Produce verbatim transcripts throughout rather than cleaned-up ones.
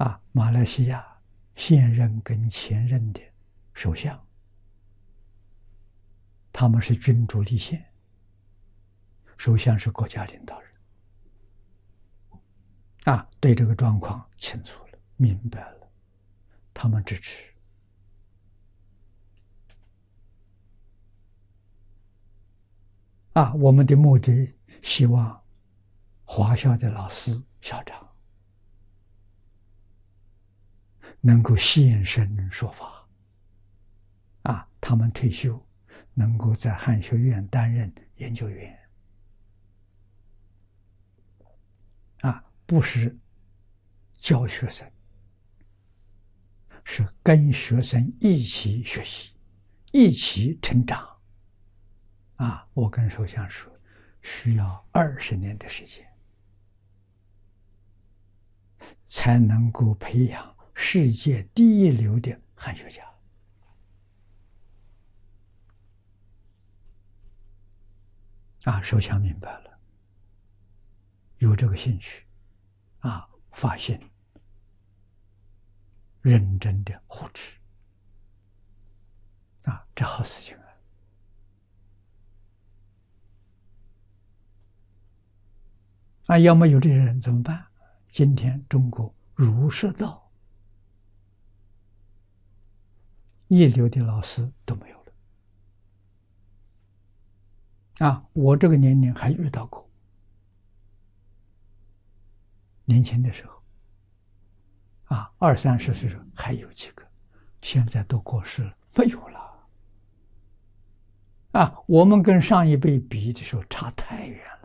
啊，马来西亚现任跟前任的首相，他们是君主立宪，首相是国家领导人。啊，对这个状况清楚了，明白了，他们支持。啊，我们的目的希望华校的老师、校长能够现身说法。啊，他们退休，能够在汉学院担任研究员。啊，不是教学生，是跟学生一起学习，一起成长。啊，我跟首相说，需要二十年的时间，才能够培养世界第一流的汉学家。啊，首相明白了，有这个兴趣，啊，发现认真的护持，啊，这好事情啊！啊，要么有这些人怎么办？今天中国儒释道一流的老师都没有了。啊，我这个年龄还遇到过，年轻的时候，啊，二三十岁时候还有几个，现在都过世了，没有了。啊，我们跟上一辈比的时候差太远了。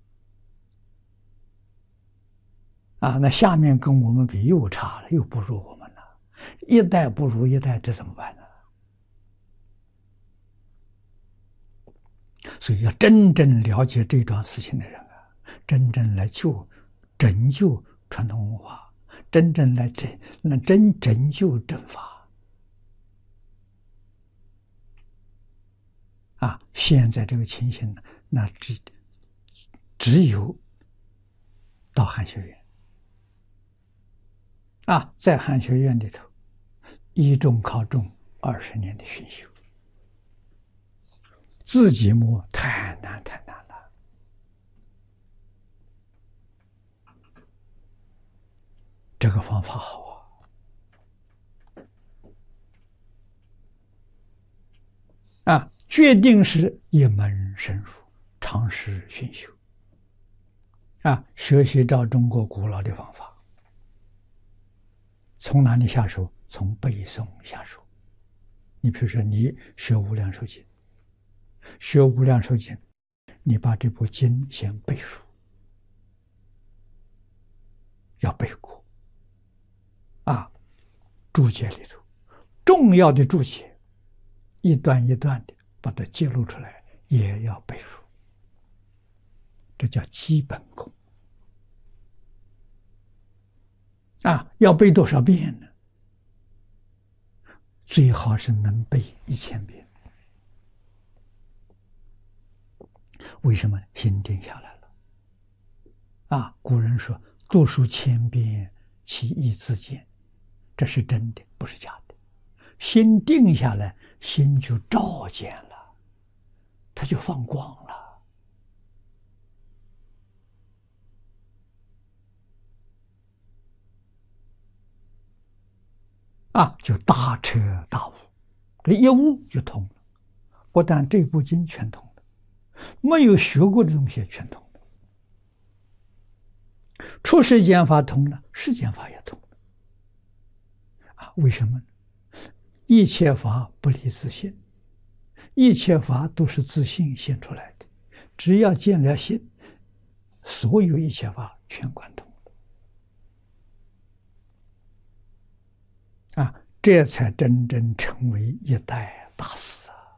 啊，那下面跟我们比又差了，又不如我们了，一代不如一代，这怎么办呢？所以要真正了解这桩事情的人啊，真正来救、拯救传统文化，真正来拯、来真拯救正法。啊，现在这个情形呢，那只只有到汉学院。啊，在汉学院里头，一中考中二十年的熏修，自己摸太难太难了。这个方法好啊！啊，决定是一门深入，长时熏修。啊，学习照中国古老的方法。从哪里下手？从背诵下手。你比如说，你学《无量寿经》，学《无量寿经》，你把这部经先背熟，要背过。啊，注解里头重要的注解，一段一段的把它记录出来，也要背熟。这叫基本功。啊，要背多少遍呢？最好是能背一千遍。为什么？心定下来了。啊，古人说“读书千遍，其义自见”，这是真的，不是假的。心定下来，心就照见了，它就放光了。啊，就大彻大悟，这一悟就通了。不但这部经全通了，没有学过的东西全通了。出世间法通了，世间法也通了。啊，为什么呢？一切法不离自性，一切法都是自性现出来的。只要见了性，所有一切法全贯通。啊，这才真正成为一代大师啊！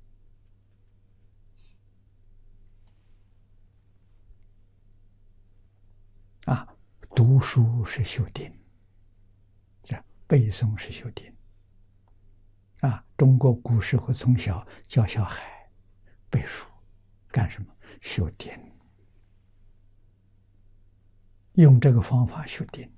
啊，读书是修定，这背诵是修定。啊，中国古时候从小教小孩背书，干什么？修定，用这个方法修定。